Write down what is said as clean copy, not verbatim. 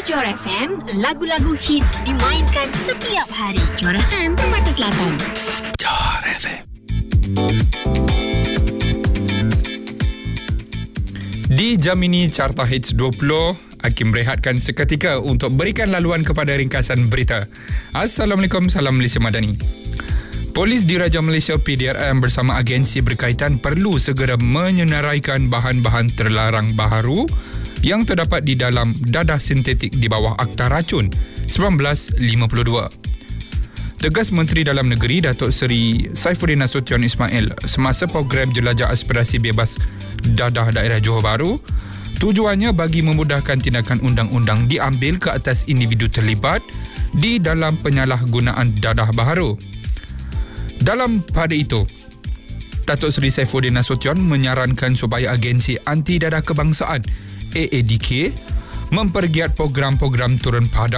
Johor FM, lagu-lagu hits dimainkan setiap hari. Jorahan Permata Selatan. Johor FM. Di jam ini Carta Hits 20, Hakim berehatkan seketika untuk berikan laluan kepada ringkasan berita. Assalamualaikum, salam Malaysia Madani. Polis Diraja Malaysia PDRM bersama agensi berkaitan perlu segera menyenaraikan bahan-bahan terlarang baharu yang terdapat di dalam dadah sintetik di bawah Akta Racun 1952. Tegas Menteri Dalam Negeri Datuk Seri Saifuddin Nasution Ismail semasa program Jelajah Aspirasi Bebas Dadah Daerah Johor Bahru, tujuannya bagi memudahkan tindakan undang-undang diambil ke atas individu terlibat di dalam penyalahgunaan dadah baharu. Dalam pada itu, Datuk Seri Saifuddin Nasution menyarankan supaya agensi anti dadah kebangsaan AADK mempergiat program-program turun padam